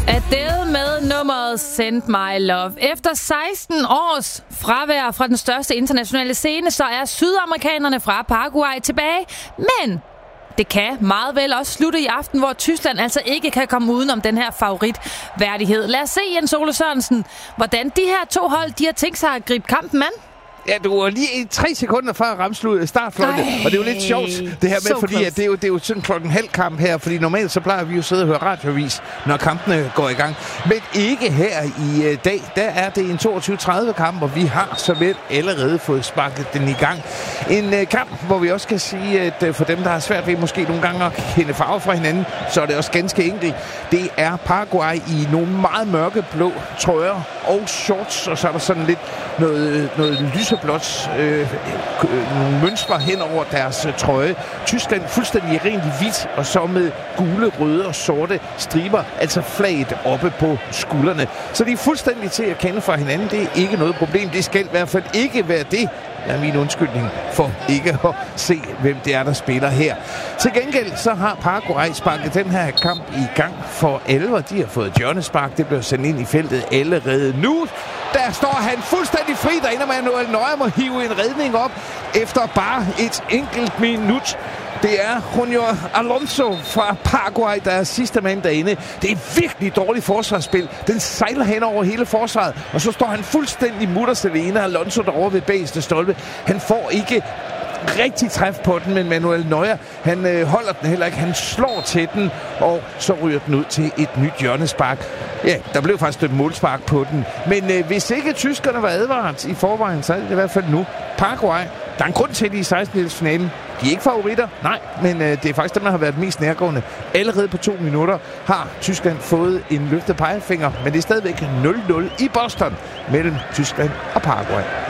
Adele med nummeret Send My Love. Efter 16 års fravær fra den største internationale scene, så er sydamerikanerne fra Paraguay tilbage. Men det kan meget vel også slutte i aften, hvor Tyskland altså ikke kan komme udenom den her favoritværdighed. Lad os se, Jens Ole Sørensen, hvordan de her to hold de har tænkt sig at gribe kampen an. Ja, du var lige 3 sekunder fra at ramme startfløjte, og det er jo lidt sjovt, det her med, fordi at det er jo sådan klokken halv kamp her, fordi normalt så plejer vi jo at sidde og høre radioavis, når kampene går i gang. Men ikke her i dag, der er det en 22:30 kamp, og vi har så vel allerede fået sparket den i gang. En kamp, hvor vi også kan sige, at for dem, der har svært ved måske nogle gange at kende farve fra hinanden, så er det også ganske enkelt. Det er Paraguay i nogle meget mørkeblå trøjer og shorts, og så er der sådan lidt noget lyseblåt nogle mønstre hen over deres trøje. Tyskland fuldstændig rent i hvidt, og så med gule, røde og sorte striber, altså flaget oppe på skuldrene. Så de er fuldstændig til at kende fra hinanden. Det er ikke noget problem. Det skal i hvert fald ikke være det. Det er min undskyldning for ikke at se, hvem det er, der spiller her. Til gengæld så har Paraguay sparket den her kamp i gang for alvor. De har fået hjørnespark. Det blev sendt ind i feltet allerede nu. Der står han fuldstændig fri derinde, og Manuel Neuer må hive en redning op efter bare et enkelt minut. Det er Junior Alonso fra Paraguay, der er sidste mand derinde. Det er virkelig dårligt forsvarsspil. Den sejler hen over hele forsvaret, og så står han fuldstændig mutterselene. Alonso derovre ved bageste stolpe. Han får ikke rigtig træf på den, men Manuel Neuer, han holder den heller ikke. Han slår til den, og så ryger den ud til et nyt hjørnespark. Ja, der blev faktisk et målspark på den. Men hvis ikke tyskerne var advaret i forvejen, så er det i hvert fald nu. Paraguay, der er en grund til, at de er i 16-delsfinalen. De er ikke favoritter, nej, men det er faktisk dem, der har været mest nærgående. Allerede på 2 minutter har Tyskland fået en løftet pegefinger, men det er stadigvæk 0-0 i Boston mellem Tyskland og Paraguay.